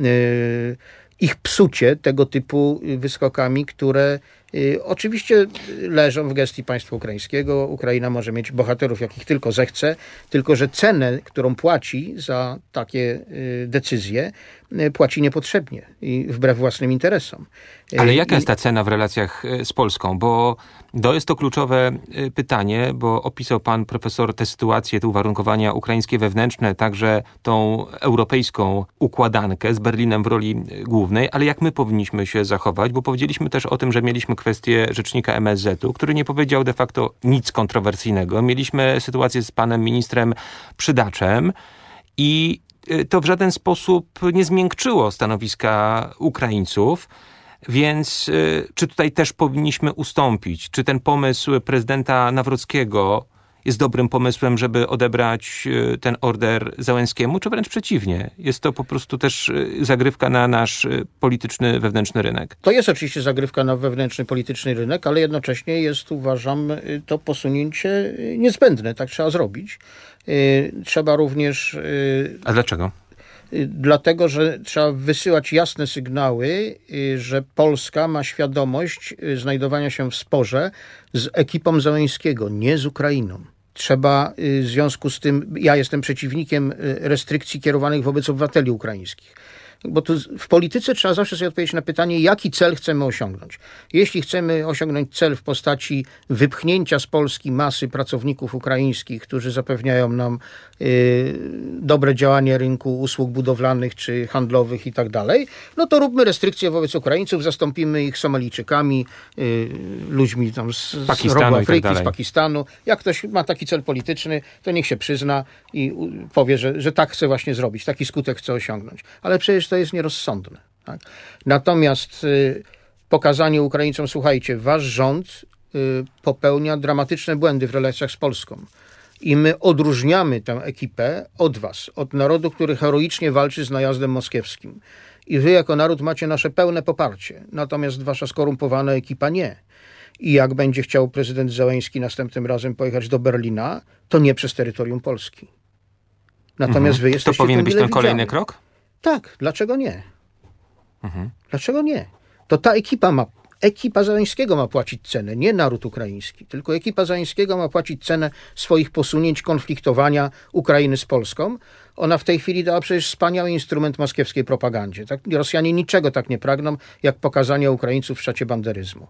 ich psucie tego typu wyskokami, które y, oczywiście leżą w gestii państwa ukraińskiego. Ukraina może mieć bohaterów, jakich tylko zechce, tylko że cenę, którą płaci za takie y, decyzje, y, płaci niepotrzebnie i wbrew własnym interesom. Ale jaka jest ta cena w relacjach z Polską? Bo to jest to kluczowe pytanie, bo opisał pan profesor tę sytuację, te uwarunkowania ukraińskie wewnętrzne, także tą europejską układankę z Berlinem w roli głównej, ale jak my powinniśmy się zachować? Bo powiedzieliśmy też o tym, że mieliśmy kwestię rzecznika M S Z u, który nie powiedział de facto nic kontrowersyjnego. Mieliśmy sytuację z panem ministrem Przydaczem i to w żaden sposób nie zmiękczyło stanowiska Ukraińców. Więc y, czy tutaj też powinniśmy ustąpić? Czy ten pomysł prezydenta Nawrockiego jest dobrym pomysłem, żeby odebrać y, ten order Załęskiemu, czy wręcz przeciwnie? Jest to po prostu też y, zagrywka na nasz y, polityczny, wewnętrzny rynek. To jest oczywiście zagrywka na wewnętrzny, polityczny rynek, ale jednocześnie jest, uważam, to posunięcie niezbędne. Tak trzeba zrobić. Y, trzeba również... Y, A dlaczego? Dlatego, że trzeba wysyłać jasne sygnały, że Polska ma świadomość znajdowania się w sporze z ekipą Załęskiego, nie z Ukrainą. Trzeba w związku z tym, ja jestem przeciwnikiem restrykcji kierowanych wobec obywateli ukraińskich. Bo tu w polityce trzeba zawsze sobie odpowiedzieć na pytanie, jaki cel chcemy osiągnąć. Jeśli chcemy osiągnąć cel w postaci wypchnięcia z Polski masy pracowników ukraińskich, którzy zapewniają nam y, dobre działanie rynku usług budowlanych czy handlowych i tak dalej, no to róbmy restrykcje wobec Ukraińców, zastąpimy ich Somalijczykami, y, ludźmi tam z, z rogu Afryki, tak z Pakistanu. Jak ktoś ma taki cel polityczny, to niech się przyzna i powie, że, że tak chce właśnie zrobić, taki skutek chce osiągnąć. Ale przecież to jest nierozsądne. Tak? Natomiast y, pokazanie Ukraińcom, słuchajcie, wasz rząd y, popełnia dramatyczne błędy w relacjach z Polską i my odróżniamy tę ekipę od was, od narodu, który heroicznie walczy z najazdem moskiewskim. I wy jako naród macie nasze pełne poparcie, natomiast wasza skorumpowana ekipa nie. I jak będzie chciał prezydent Załęski następnym razem pojechać do Berlina, to nie przez terytorium Polski. Natomiast mhm. wy jesteście To powinien być ten widziani. kolejny krok? Tak, dlaczego nie? Mhm. Dlaczego nie? To ta ekipa ma, ekipa Załęskiego ma płacić cenę, nie naród ukraiński, tylko ekipa Załęskiego ma płacić cenę swoich posunięć, konfliktowania Ukrainy z Polską. Ona w tej chwili dała przecież wspaniały instrument moskiewskiej propagandzie. Tak? Rosjanie niczego tak nie pragną, jak pokazania Ukraińców w szacie banderyzmu.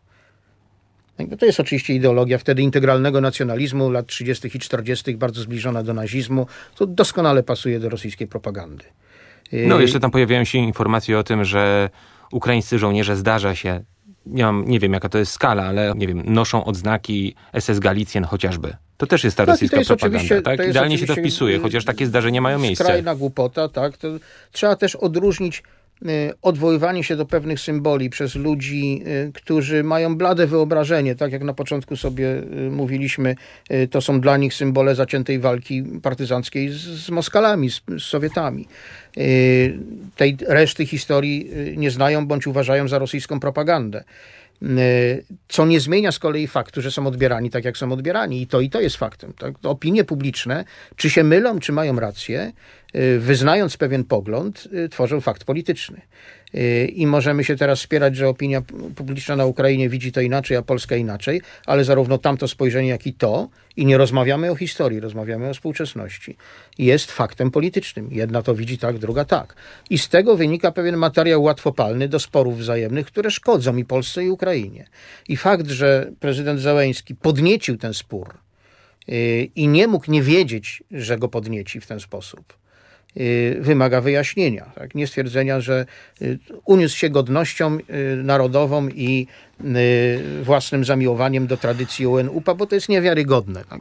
To jest oczywiście ideologia wtedy integralnego nacjonalizmu lat trzydziestych i czterdziestych, bardzo zbliżona do nazizmu. To doskonale pasuje do rosyjskiej propagandy. No, jeszcze tam pojawiają się informacje o tym, że ukraińscy żołnierze, zdarza się, nie, mam, nie wiem jaka to jest skala, ale nie wiem, noszą odznaki S S Galicjen chociażby. To też jest ta tak, rosyjska jest propaganda, tak? Idealnie się to wpisuje, chociaż takie zdarzenia mają miejsce. Skrajna głupota, tak? To trzeba też odróżnić odwoływanie się do pewnych symboli przez ludzi, którzy mają blade wyobrażenie, tak jak na początku sobie mówiliśmy, to są dla nich symbole zaciętej walki partyzanckiej z, z Moskalami, z, z Sowietami. Tej reszty historii nie znają bądź uważają za rosyjską propagandę. Co nie zmienia z kolei faktu, że są odbierani tak, jak są odbierani. I to i to jest faktem. Tak? Opinie publiczne, czy się mylą, czy mają rację, wyznając pewien pogląd, tworzą fakt polityczny. I możemy się teraz spierać, że opinia publiczna na Ukrainie widzi to inaczej, a Polska inaczej, ale zarówno tamto spojrzenie, jak i to, i nie rozmawiamy o historii, rozmawiamy o współczesności, jest faktem politycznym. Jedna to widzi tak, druga tak. I z tego wynika pewien materiał łatwopalny do sporów wzajemnych, które szkodzą i Polsce, i Ukrainie. I fakt, że prezydent Załęski podniecił ten spór yy, i nie mógł nie wiedzieć, że go podnieci w ten sposób, wymaga wyjaśnienia. Tak? Nie stwierdzenia, że uniósł się godnością narodową i własnym zamiłowaniem do tradycji U N U P A, bo to jest niewiarygodne. Tak?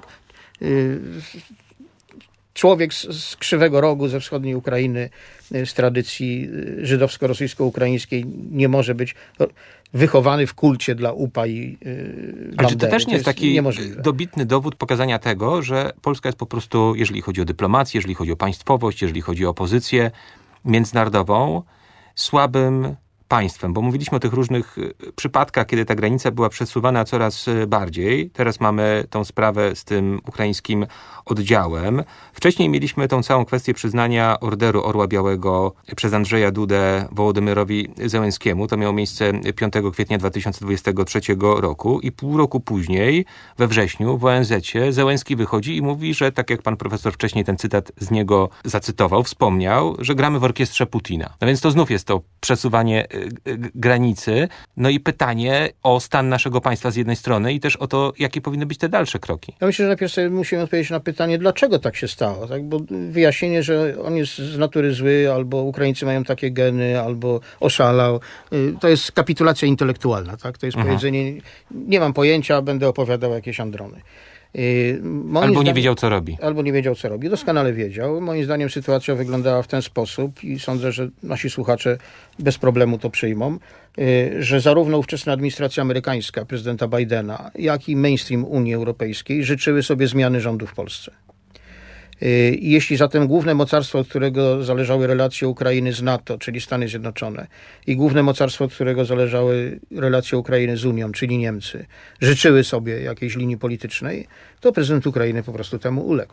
Człowiek z, z Krzywego Rogu, ze wschodniej Ukrainy, z tradycji żydowsko-rosyjsko-ukraińskiej nie może być wychowany w kulcie dla U P A i Bandery. Ale czy to też nie jest, jest taki niemożliwe. dobitny dowód pokazania tego, że Polska jest po prostu, jeżeli chodzi o dyplomację, jeżeli chodzi o państwowość, jeżeli chodzi o pozycję międzynarodową, słabym państwem, bo mówiliśmy o tych różnych przypadkach, kiedy ta granica była przesuwana coraz bardziej. Teraz mamy tą sprawę z tym ukraińskim oddziałem. Wcześniej mieliśmy tą całą kwestię przyznania Orderu Orła Białego przez Andrzeja Dudę Wołodymyrowi Zełenskiemu. To miało miejsce piątego kwietnia dwa tysiące dwudziestego trzeciego roku i pół roku później, we wrześniu, w O N Z-cie Zełenski wychodzi i mówi, że tak jak pan profesor wcześniej ten cytat z niego zacytował, wspomniał, że gramy w orkiestrze Putina. No więc to znów jest to przesuwanie granicy. No i pytanie o stan naszego państwa z jednej strony i też o to, jakie powinny być te dalsze kroki. Ja myślę, że najpierw sobie musimy odpowiedzieć na pytanie, dlaczego tak się stało. Tak? Bo wyjaśnienie, że on jest z natury zły, albo Ukraińcy mają takie geny, albo oszalał, to jest kapitulacja intelektualna. Tak? To jest mhm. powiedzenie, nie mam pojęcia, będę opowiadał jakieś androny. Moim albo nie zdaniem, wiedział, co robi. Albo nie wiedział, co robi. Doskonale wiedział. Moim zdaniem sytuacja wyglądała w ten sposób i sądzę, że nasi słuchacze bez problemu to przyjmą, że zarówno ówczesna administracja amerykańska, prezydenta Bidena, jak i mainstream Unii Europejskiej życzyły sobie zmiany rządu w Polsce. I jeśli zatem główne mocarstwo, od którego zależały relacje Ukrainy z NATO, czyli Stany Zjednoczone, i główne mocarstwo, od którego zależały relacje Ukrainy z Unią, czyli Niemcy, życzyły sobie jakiejś linii politycznej, to prezydent Ukrainy po prostu temu uległ.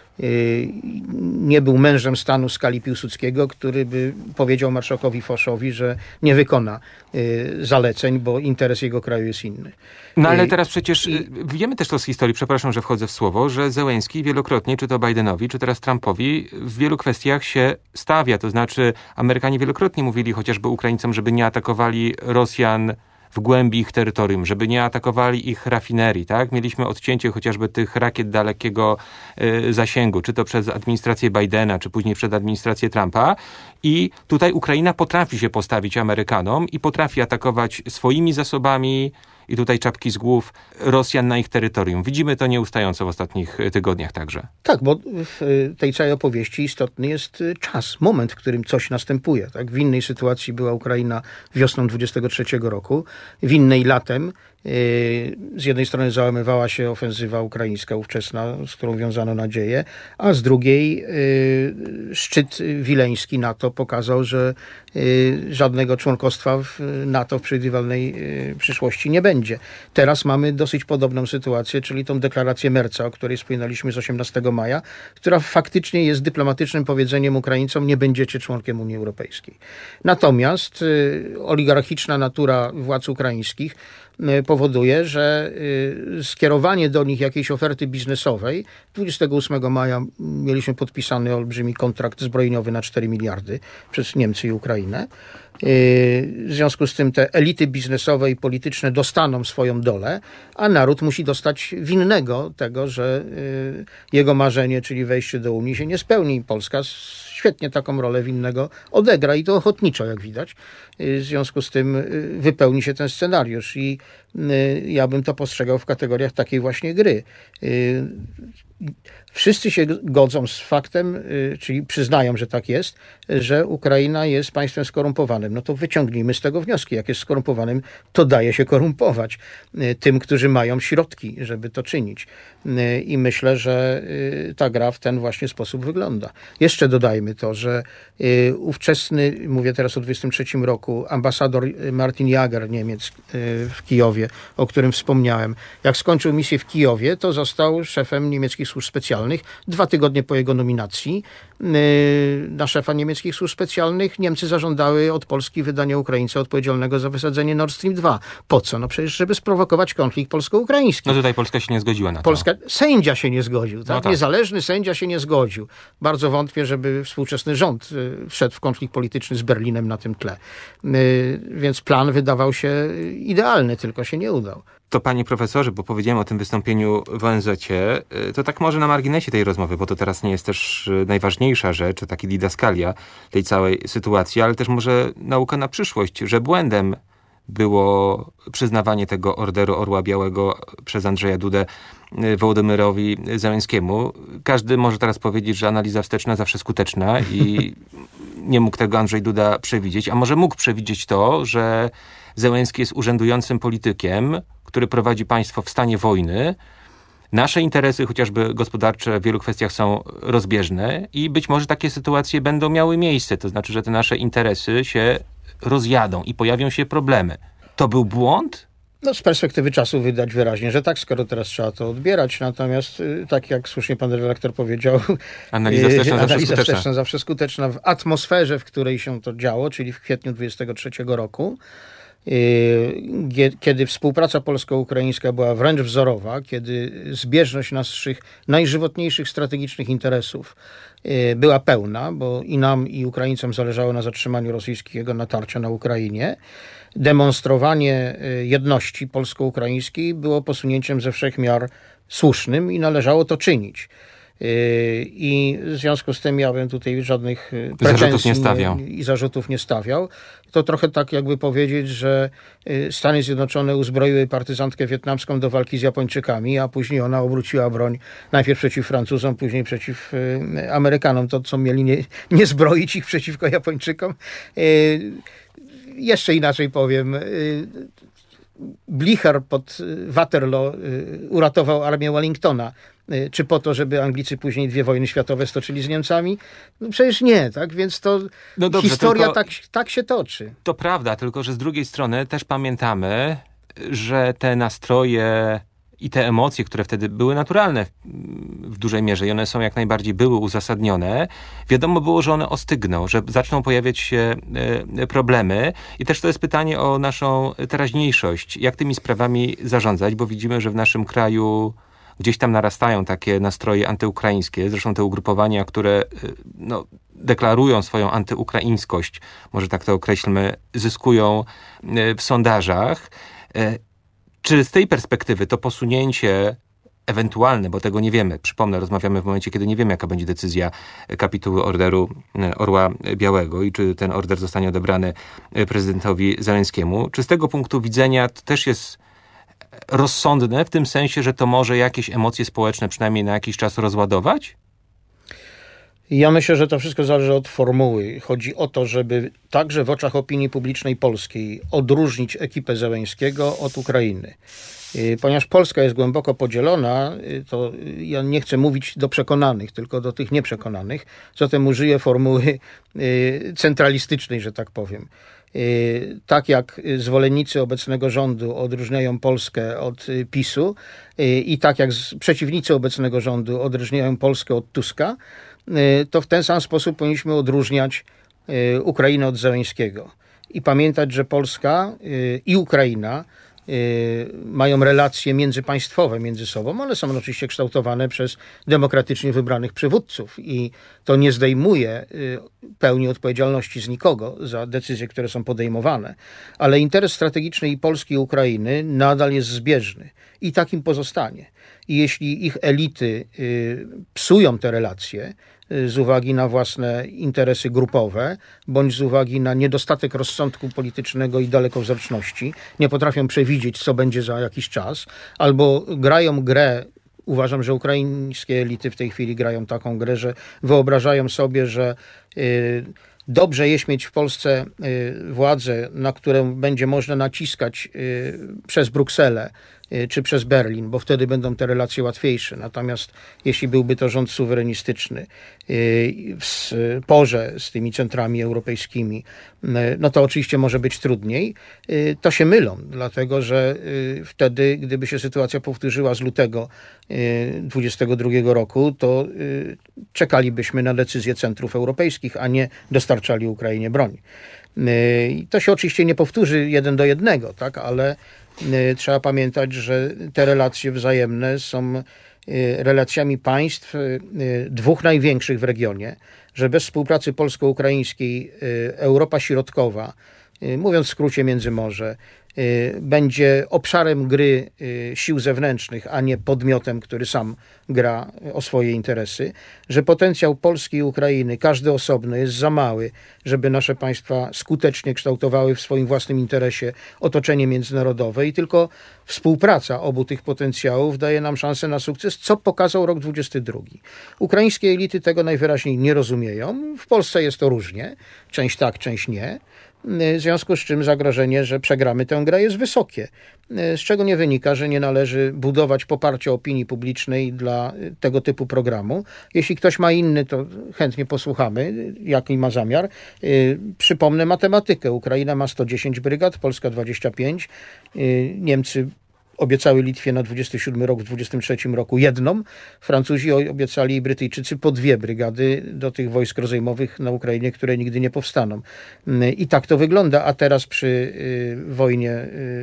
Nie był mężem stanu skali Piłsudskiego, który by powiedział marszałkowi Foszowi, że nie wykona zaleceń, bo interes jego kraju jest inny. No ale teraz przecież I... wiemy też to z historii, przepraszam, że wchodzę w słowo, że Zełenski wielokrotnie, czy to Bidenowi, czy teraz Trumpowi, w wielu kwestiach się stawia. To znaczy Amerykanie wielokrotnie mówili chociażby Ukraińcom, żeby nie atakowali Rosjan w głębi ich terytorium, żeby nie atakowali ich rafinerii, tak? Mieliśmy odcięcie chociażby tych rakiet dalekiego y, zasięgu, czy to przez administrację Bidena, czy później przez administrację Trumpa. I tutaj Ukraina potrafi się postawić Amerykanom i potrafi atakować swoimi zasobami, i tutaj czapki z głów, Rosjan na ich terytorium. Widzimy to nieustająco w ostatnich tygodniach także. Tak, bo w tej całej opowieści istotny jest czas, moment, w którym coś następuje. Tak? W innej sytuacji była Ukraina wiosną dwudziestego trzeciego roku, w innej latem. Z jednej strony załamywała się ofensywa ukraińska ówczesna, z którą wiązano nadzieję, a z drugiej szczyt wileński NATO pokazał, że żadnego członkostwa w NATO w przewidywalnej przyszłości nie będzie. Teraz mamy dosyć podobną sytuację, czyli tą deklarację Merca, o której wspominaliśmy z osiemnastego maja, która faktycznie jest dyplomatycznym powiedzeniem Ukraińcom: nie będziecie członkiem Unii Europejskiej. Natomiast oligarchiczna natura władz ukraińskich powoduje, że skierowanie do nich jakiejś oferty biznesowej, dwudziestego ósmego maja mieliśmy podpisany olbrzymi kontrakt zbrojeniowy na cztery miliardy przez Niemcy i Ukrainę. W związku z tym te elity biznesowe i polityczne dostaną swoją dolę, a naród musi dostać winnego tego, że jego marzenie, czyli wejście do Unii, się nie spełni. Polska świetnie taką rolę winnego odegra i to ochotniczo, jak widać. W związku z tym wypełni się ten scenariusz i ja bym to postrzegał w kategoriach takiej właśnie gry. Wszyscy się godzą z faktem, czyli przyznają, że tak jest, że Ukraina jest państwem skorumpowanym. No to wyciągnijmy z tego wnioski. Jak jest skorumpowanym, to daje się korumpować tym, którzy mają środki, żeby to czynić. I myślę, że ta gra w ten właśnie sposób wygląda. Jeszcze dodajmy to, że ówczesny, mówię teraz o dwudziestym trzecim roku, ambasador Martin Jager, Niemiec, w Kijowie, o którym wspomniałem, jak skończył misję w Kijowie, to został szefem niemieckich służb specjalnych. Dwa tygodnie po jego nominacji na szefa niemieckich służb specjalnych Niemcy zażądały od Polski wydania Ukraińca odpowiedzialnego za wysadzenie Nord Stream dwa. Po co? No przecież, żeby sprowokować konflikt polsko-ukraiński. No tutaj Polska się nie zgodziła na to. Polska, sędzia się nie zgodził. Tak? No tak. Niezależny sędzia się nie zgodził. Bardzo wątpię, żeby współczesny rząd wszedł w konflikt polityczny z Berlinem na tym tle. Więc plan wydawał się idealny, tylko się nie udał. To panie profesorze, bo powiedziałem o tym wystąpieniu w O N Z-cie, to tak może na marginesie tej rozmowy, bo to teraz nie jest też najważniejsza rzecz, to taki didaskalia tej całej sytuacji, ale też może nauka na przyszłość, że błędem było przyznawanie tego Orderu Orła Białego przez Andrzeja Dudę Wołodymyrowi Zełenskiemu. Każdy może teraz powiedzieć, że analiza wsteczna zawsze skuteczna i nie mógł tego Andrzej Duda przewidzieć, a może mógł przewidzieć to, że Zełenski jest urzędującym politykiem, który prowadzi państwo w stanie wojny. Nasze interesy, chociażby gospodarcze, w wielu kwestiach są rozbieżne i być może takie sytuacje będą miały miejsce. To znaczy, że te nasze interesy się rozjadą i pojawią się problemy. To był błąd? No, z perspektywy czasu widać wyraźnie, że tak, skoro teraz trzeba to odbierać. Natomiast, tak jak słusznie pan redaktor powiedział, analiza wsteczna, analiza zawsze, skuteczna. wsteczna zawsze skuteczna w atmosferze, w której się to działo, czyli w kwietniu dwudziestego trzeciego roku, kiedy współpraca polsko-ukraińska była wręcz wzorowa, kiedy zbieżność naszych najżywotniejszych strategicznych interesów była pełna, bo i nam, i Ukraińcom zależało na zatrzymaniu rosyjskiego natarcia na Ukrainie. Demonstrowanie jedności polsko-ukraińskiej było posunięciem ze wszech miar słusznym i należało to czynić. I w związku z tym ja bym tutaj żadnych zarzutów nie stawiał. i zarzutów nie stawiał. To trochę tak jakby powiedzieć, że Stany Zjednoczone uzbroiły partyzantkę wietnamską do walki z Japończykami, a później ona obróciła broń najpierw przeciw Francuzom, później przeciw Amerykanom. To, co mieli nie, nie zbroić ich przeciwko Japończykom. Jeszcze inaczej powiem. Blicher pod Waterloo uratował armię Wellingtona. Czy po to, żeby Anglicy później dwie wojny światowe stoczyli z Niemcami? No przecież nie, tak? Więc to no dobrze, historia tylko, tak, tak się toczy. To prawda, tylko że z drugiej strony też pamiętamy, że te nastroje i te emocje, które wtedy były naturalne w, w dużej mierze i one są jak najbardziej były uzasadnione, wiadomo było, że one ostygną, że zaczną pojawiać się y, problemy i też to jest pytanie o naszą teraźniejszość. Jak tymi sprawami zarządzać, bo widzimy, że w naszym kraju gdzieś tam narastają takie nastroje antyukraińskie. Zresztą te ugrupowania, które no, deklarują swoją antyukraińskość, może tak to określmy, zyskują w sondażach. Czy z tej perspektywy to posunięcie ewentualne, bo tego nie wiemy, przypomnę, rozmawiamy w momencie, kiedy nie wiemy, jaka będzie decyzja kapituły Orderu Orła Białego i czy ten order zostanie odebrany prezydentowi Zełenskiemu, czy z tego punktu widzenia to też jest rozsądne w tym sensie, że to może jakieś emocje społeczne przynajmniej na jakiś czas rozładować? Ja myślę, że to wszystko zależy od formuły. Chodzi o to, żeby także w oczach opinii publicznej polskiej odróżnić ekipę Zełenskiego od Ukrainy. Ponieważ Polska jest głęboko podzielona, to ja nie chcę mówić do przekonanych, tylko do tych nieprzekonanych. Zatem użyję formuły centralistycznej, że tak powiem. Tak jak zwolennicy obecnego rządu odróżniają Polskę od PiSu i tak jak przeciwnicy obecnego rządu odróżniają Polskę od Tuska, to w ten sam sposób powinniśmy odróżniać Ukrainę od Zełenskiego. I pamiętać, że Polska i Ukraina mają relacje międzypaństwowe między sobą. One są oczywiście kształtowane przez demokratycznie wybranych przywódców i to nie zdejmuje pełni odpowiedzialności z nikogo za decyzje, które są podejmowane. Ale interes strategiczny i Polski i Ukrainy nadal jest zbieżny i takim pozostanie. I jeśli ich elity psują te relacje z uwagi na własne interesy grupowe, bądź z uwagi na niedostatek rozsądku politycznego i dalekowzroczności, nie potrafią przewidzieć, co będzie za jakiś czas, albo grają grę. Uważam, że ukraińskie elity w tej chwili grają taką grę, że wyobrażają sobie, że y, dobrze jest mieć w Polsce y, władzę, na którą będzie można naciskać y, przez Brukselę y, czy przez Berlin, bo wtedy będą te relacje łatwiejsze. Natomiast jeśli byłby to rząd suwerenistyczny y, w sporze z tymi centrami europejskimi, y, no to oczywiście może być trudniej. Y, to się mylą, dlatego że y, wtedy, gdyby się sytuacja powtórzyła z lutego dwudziestego drugiego roku, to y, czekalibyśmy na decyzje centrów europejskich, a nie dostarczali Ukrainie broń. Y, to się oczywiście nie powtórzy jeden do jednego, tak, ale y, trzeba pamiętać, że te relacje wzajemne są y, relacjami państw y, dwóch największych w regionie, że bez współpracy polsko-ukraińskiej y, Europa Środkowa, mówiąc w skrócie Międzymorze, będzie obszarem gry sił zewnętrznych, a nie podmiotem, który sam gra o swoje interesy, że potencjał Polski i Ukrainy, każdy osobny, jest za mały, żeby nasze państwa skutecznie kształtowały w swoim własnym interesie otoczenie międzynarodowe i tylko współpraca obu tych potencjałów daje nam szansę na sukces, co pokazał rok dwudziesty drugi. Ukraińskie elity tego najwyraźniej nie rozumieją. W Polsce jest to różnie. Część tak, część nie. W związku z czym zagrożenie, że przegramy tę grę, jest wysokie. Z czego nie wynika, że nie należy budować poparcia opinii publicznej dla tego typu programu. Jeśli ktoś ma inny, to chętnie posłuchamy, jaki ma zamiar. Przypomnę matematykę. Ukraina ma sto dziesięć brygad, Polska dwadzieścia pięć. Niemcy obiecały Litwie na dwudziesty siódmy rok, w dwudziestym trzecim roku jedną. Francuzi obiecali i Brytyjczycy po dwie brygady do tych wojsk rozejmowych na Ukrainie, które nigdy nie powstaną. I tak to wygląda. A teraz przy wojnie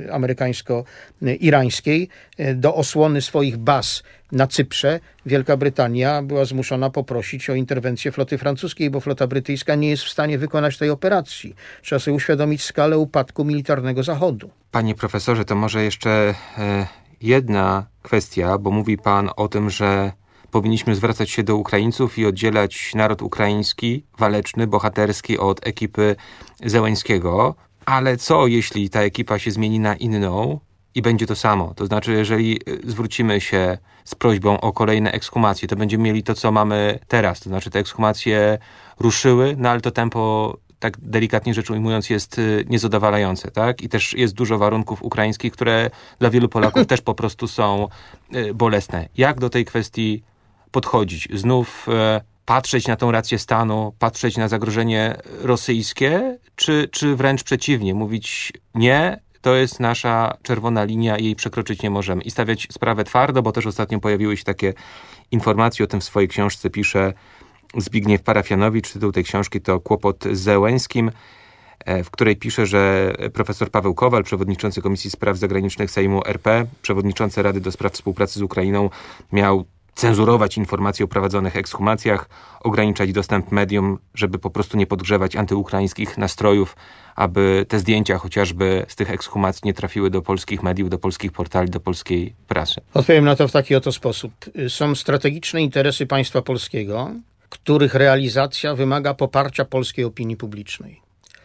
amerykańsko-irańskiej do osłony swoich baz na Cyprze Wielka Brytania była zmuszona poprosić o interwencję floty francuskiej, bo flota brytyjska nie jest w stanie wykonać tej operacji. Trzeba sobie uświadomić skalę upadku militarnego Zachodu. Panie profesorze, to może jeszcze e, jedna kwestia, bo mówi pan o tym, że powinniśmy zwracać się do Ukraińców i oddzielać naród ukraiński, waleczny, bohaterski od ekipy Zełenskiego. Ale co, jeśli ta ekipa się zmieni na inną i będzie to samo? To znaczy, jeżeli zwrócimy się z prośbą o kolejne ekshumacje, to będziemy mieli to, co mamy teraz. To znaczy, te ekshumacje ruszyły, no ale to tempo, tak delikatnie rzecz ujmując, jest niezadowalające, tak? I też jest dużo warunków ukraińskich, które dla wielu Polaków też po prostu są bolesne. Jak do tej kwestii podchodzić? Znów e, patrzeć na tą rację stanu, patrzeć na zagrożenie rosyjskie, czy, czy wręcz przeciwnie, mówić nie, to jest nasza czerwona linia i jej przekroczyć nie możemy. I stawiać sprawę twardo, bo też ostatnio pojawiły się takie informacje, o tym w swojej książce pisze Zbigniew Parafianowicz. Tytuł tej książki to Kłopot z Zełenskim, w której pisze, że profesor Paweł Kowal, przewodniczący Komisji Spraw Zagranicznych Sejmu R P, przewodniczący Rady do Spraw Współpracy z Ukrainą, miał cenzurować informacje o prowadzonych ekshumacjach, ograniczać dostęp mediom, żeby po prostu nie podgrzewać antyukraińskich nastrojów, aby te zdjęcia chociażby z tych ekshumacji nie trafiły do polskich mediów, do polskich portali, do polskiej prasy. Odpowiem na to w taki oto sposób. Są strategiczne interesy państwa polskiego, których realizacja wymaga poparcia polskiej opinii publicznej,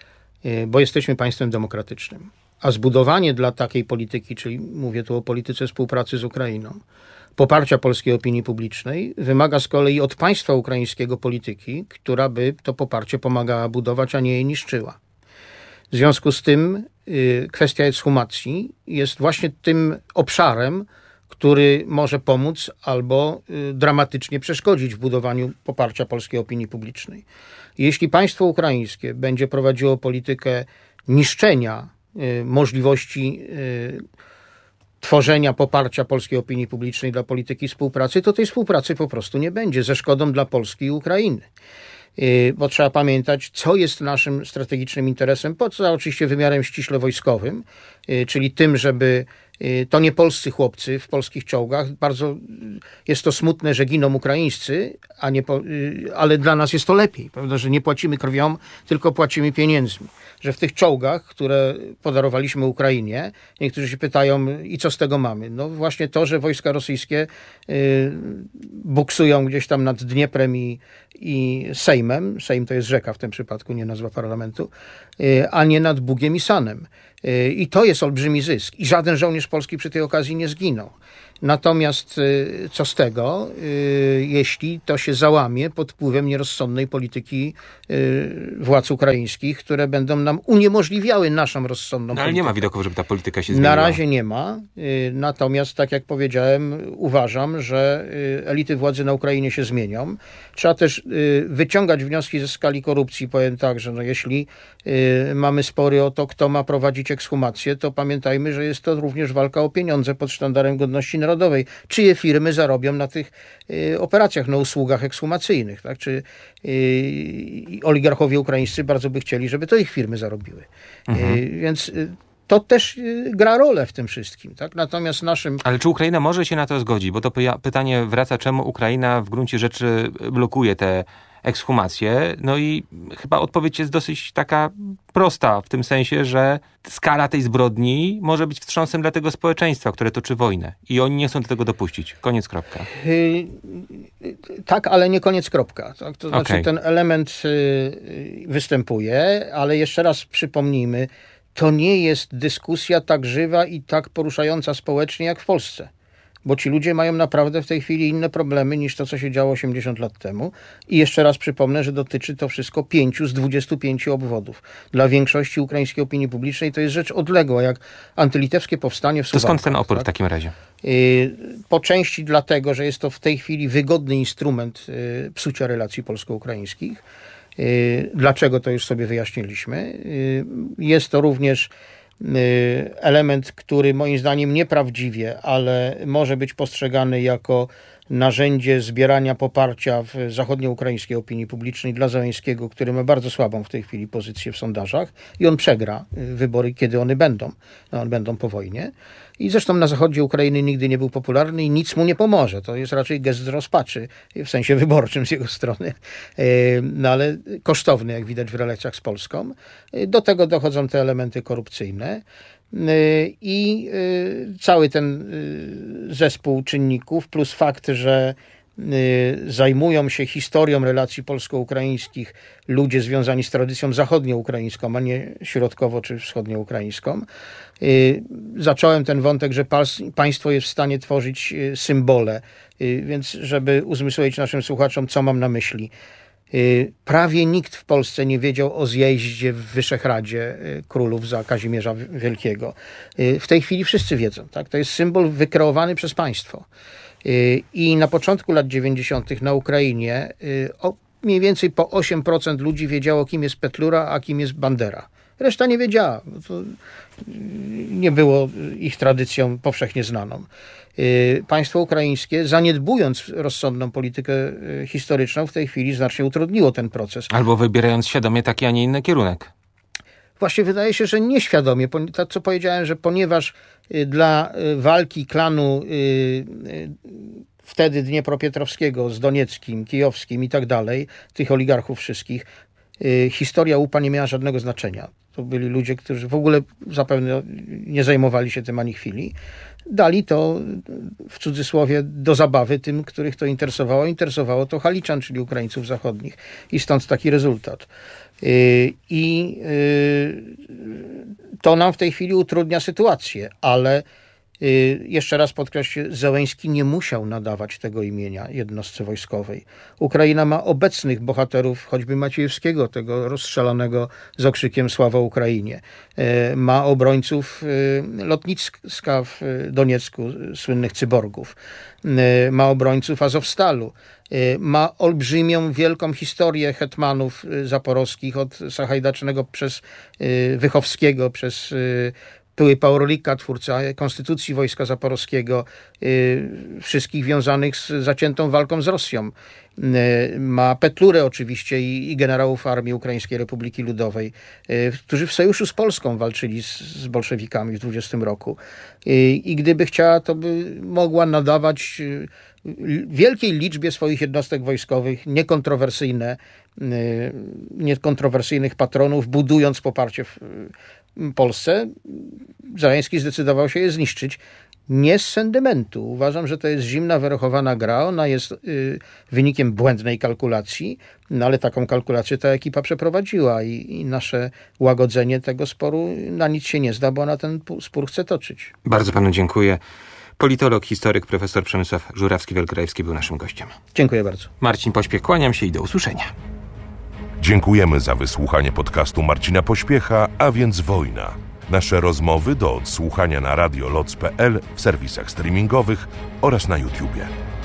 bo jesteśmy państwem demokratycznym. A zbudowanie dla takiej polityki, czyli mówię tu o polityce współpracy z Ukrainą, poparcia polskiej opinii publicznej wymaga z kolei od państwa ukraińskiego polityki, która by to poparcie pomagała budować, a nie je niszczyła. W związku z tym y, kwestia ekshumacji jest właśnie tym obszarem, który może pomóc albo y, dramatycznie przeszkodzić w budowaniu poparcia polskiej opinii publicznej. Jeśli państwo ukraińskie będzie prowadziło politykę niszczenia y, możliwości y, tworzenia poparcia polskiej opinii publicznej dla polityki współpracy, to tej współpracy po prostu nie będzie, ze szkodą dla Polski i Ukrainy. Bo trzeba pamiętać, co jest naszym strategicznym interesem, poza oczywiście wymiarem ściśle wojskowym, czyli tym, żeby to nie polscy chłopcy w polskich czołgach. Bardzo jest to smutne, że giną ukraińscy, a nie po, ale dla nas jest to lepiej, prawda, że nie płacimy krwią, tylko płacimy pieniędzmi. Że w tych czołgach, które podarowaliśmy Ukrainie, niektórzy się pytają, i co z tego mamy? No właśnie to, że wojska rosyjskie y, buksują gdzieś tam nad Dnieprem i, i Sejmem, Sejm to jest rzeka w tym przypadku, nie nazwa parlamentu, y, a nie nad Bugiem i Sanem. Y, I to jest olbrzymi zysk. I żaden żołnierz polski przy tej okazji nie zginął. Natomiast y, co z tego, y, jeśli to się załamie pod wpływem nierozsądnej polityki y, władz ukraińskich, które będą nam uniemożliwiały naszą rozsądną no, ale politykę. Ale nie ma widoków, żeby ta polityka się zmieniła. Na razie nie ma. Y, natomiast, tak jak powiedziałem, uważam, że y, elity władzy na Ukrainie się zmienią. Trzeba też y, wyciągać wnioski ze skali korupcji. Powiem tak, że no, jeśli y, mamy spory o to, kto ma prowadzić ekshumację, to pamiętajmy, że jest to również walka o pieniądze pod sztandarem godności narodowej. Czyje firmy zarobią na tych y, operacjach, na usługach ekshumacyjnych, tak? Czy y, oligarchowie ukraińscy bardzo by chcieli, żeby to ich firmy zarobiły. Mhm. Y, więc y, to też y, gra rolę w tym wszystkim, tak? Natomiast naszym... Ale czy Ukraina może się na to zgodzić? Bo to pytanie wraca, czemu Ukraina w gruncie rzeczy blokuje te ekshumację. No i chyba odpowiedź jest dosyć taka prosta, w tym sensie, że skala tej zbrodni może być wstrząsem dla tego społeczeństwa, które toczy wojnę. I oni nie chcą do tego dopuścić. Koniec, kropka. Yy, tak, ale nie koniec, kropka. Tak? To znaczy okay. ten element yy, występuje, ale jeszcze raz przypomnijmy, to nie jest dyskusja tak żywa i tak poruszająca społecznie jak w Polsce. Bo ci ludzie mają naprawdę w tej chwili inne problemy niż to, co się działo osiemdziesiąt lat temu. I jeszcze raz przypomnę, że dotyczy to wszystko pięciu z dwudziestu pięciu obwodów. Dla większości ukraińskiej opinii publicznej to jest rzecz odległa, jak antylitewskie powstanie w Suwałkach. To skąd ten opór tak? w takim razie? Po części dlatego, że jest to w tej chwili wygodny instrument psucia relacji polsko-ukraińskich. Dlaczego, to już sobie wyjaśniliśmy. Jest to również element, który moim zdaniem nieprawdziwie, ale może być postrzegany jako narzędzie zbierania poparcia w zachodnioukraińskiej opinii publicznej dla Zełenskiego, który ma bardzo słabą w tej chwili pozycję w sondażach i on przegra wybory, kiedy one będą. One będą po wojnie. I zresztą na zachodzie Ukrainy nigdy nie był popularny i nic mu nie pomoże. To jest raczej gest rozpaczy, w sensie wyborczym z jego strony, no ale kosztowny, jak widać w relacjach z Polską. Do tego dochodzą te elementy korupcyjne. I cały ten zespół czynników, plus fakt, że zajmują się historią relacji polsko-ukraińskich ludzie związani z tradycją zachodnioukraińską, a nie środkowo- czy wschodnioukraińską. Zacząłem ten wątek, że państwo jest w stanie tworzyć symbole, więc żeby uzmysłowić naszym słuchaczom, co mam na myśli. Prawie nikt w Polsce nie wiedział o zjeździe w Wyszehradzie królów za Kazimierza Wielkiego. W tej chwili wszyscy wiedzą. Tak? To jest symbol wykreowany przez państwo. I na początku lat dziewięćdziesiątych na Ukrainie o, mniej więcej po osiem procent ludzi wiedziało, kim jest Petlura, a kim jest Bandera. Reszta nie wiedziała. To nie było ich tradycją powszechnie znaną. Państwo ukraińskie, zaniedbując rozsądną politykę historyczną, w tej chwili znacznie utrudniło ten proces. Albo wybierając świadomie taki, a nie inny kierunek. Właśnie wydaje się, że nieświadomie. To, co powiedziałem, że ponieważ dla walki klanu wtedy Dniepropietrowskiego z Donieckim, Kijowskim i tak dalej, tych oligarchów wszystkich, historia łupa nie miała żadnego znaczenia. To byli ludzie, którzy w ogóle zapewne nie zajmowali się tym ani chwili. Dali to, w cudzysłowie, do zabawy tym, których to interesowało. Interesowało to Haliczan, czyli Ukraińców zachodnich. I stąd taki rezultat. I to nam w tej chwili utrudnia sytuację, ale jeszcze raz podkreślę, Zełenski nie musiał nadawać tego imienia jednostce wojskowej. Ukraina ma obecnych bohaterów, choćby Maciejewskiego, tego rozstrzelanego z okrzykiem Sława Ukrainie. Ma obrońców lotnictwa w Doniecku, słynnych cyborgów. Ma obrońców Azowstalu. Ma olbrzymią, wielką historię hetmanów zaporowskich od Sachajdacznego przez Wychowskiego, przez Pyły Paurolika, twórca Konstytucji Wojska Zaporowskiego, yy, wszystkich wiązanych z zaciętą walką z Rosją. Yy, ma Petlurę oczywiście i, i generałów Armii Ukraińskiej Republiki Ludowej, yy, którzy w sojuszu z Polską walczyli z, z bolszewikami w dwudziestym roku. Yy, I gdyby chciała, to by mogła nadawać yy, wielkiej liczbie swoich jednostek wojskowych niekontrowersyjne, yy, niekontrowersyjnych patronów, budując poparcie w Polsce. Zełenski zdecydował się je zniszczyć. Nie z sentymentu. Uważam, że to jest zimna, wyrachowana gra. Ona jest y, wynikiem błędnej kalkulacji, no ale taką kalkulację ta ekipa przeprowadziła i, i nasze łagodzenie tego sporu na nic się nie zda, bo ona ten spór chce toczyć. Bardzo panu dziękuję. Politolog, historyk, profesor Przemysław Żurawski-Wielgrajewski był naszym gościem. Dziękuję bardzo. Marcin Pośpiech, kłaniam się i do usłyszenia. Dziękujemy za wysłuchanie podcastu Marcina Pośpiecha, a więc Wojna. Nasze rozmowy do odsłuchania na radio loc kropka p l, w serwisach streamingowych oraz na YouTubie.